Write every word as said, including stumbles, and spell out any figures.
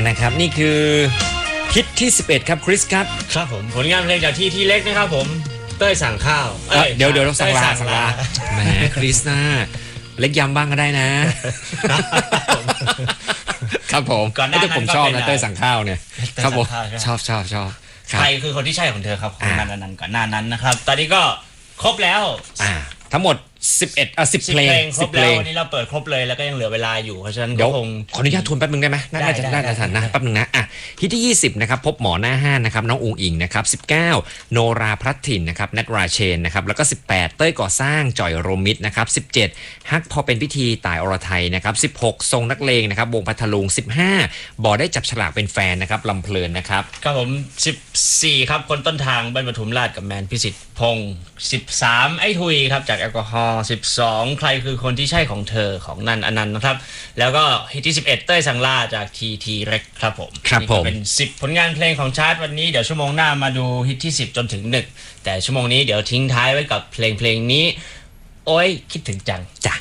นะครับนี่คือฮิตที่สิบเอ็ดครับคริสครับครับผมผลงานเพลงจากที่ที่เล็กนะครับผมเต้ยสั่งข้าวเดี๋ยวเดี๋ยวเราสั่งลาสั่งลาแหมคริสน่าเล็กยำบ้างก็ได้นะครับผมก่อนหน้านั้นผมชอบนะเต้ยสั่งข้าวเนี่ยครับผมชอบชอบชอบใครคือคนที่ใช่ของเธอครับของนันนันก่อนหน้านั้นนะครับตอนนี้ก็ครบแล้วอ่าทั้งหมดสิบเอ็ดอ่ะสิบเพลงครบแล้ววันนี้เราเปิดครบเลยแล้วก็ยังเหลือเวลาอยู่เพราะฉะนั้นเดี๋ยวขออนุญาตทวนแป๊บนึงได้ไหมน่าจะได้ทันนะแป๊บนึงนะอ่ะฮิตที่ยี่สิบนะครับพบหมอหน้าห้านนะครับน้องอุ๋งอิงนะครับสิบเก้าโนราพลัดถิ่นนะครับนัทราเชนนะครับแล้วก็สิบแปดเต้ยก่อสร้างจ่อยโรมิตนะครับสิบเจ็ดฮักพอเป็นพิธีต่ายอรไทยนะครับสิบหกทรงนักเลงนะครับวงพัทลุงสิบห้าบ่อได้จับฉลากเป็นแฟนนะครับลำเพลินนะครับครับผมสิบสี่ครับคนต้นทางบ้านปทุมราชกับแมนพิสิทธิ์พงศ์สิบสามไอ้ทุยครับจากแอลกอฮอล์สิบสองใครคือคนที่ใช่ของเธอของนันอนันต์นะครับแล้วก็ฮิตที่สิบเอ็ดเต้ยสังลาจากทีทีเร็กครับผมครับผมเป็นสิบผลงานเพลงของชาร์ตวันนี้เดี๋ยวชั่วโมงหน้ามาดูฮิตที่สิบจนถึงหนึ่งแต่ชั่วโมงนี้เดี๋ยวทิ้งท้ายไว้กับเพลงเพลงนี้โอ้ยคิดถึงจังจ้ะ